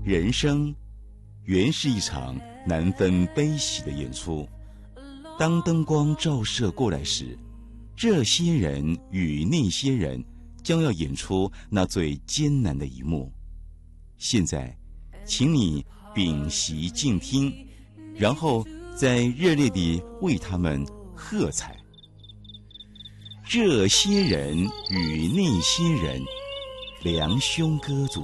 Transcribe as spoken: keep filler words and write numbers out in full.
人生原是一场难分悲喜的演出。当灯光照射过来时，这些人与那些人将要演出那最艰难的一幕。现在，请你屏息静听，然后再热烈地为他们喝彩。这些人与那些人，梁兄哥组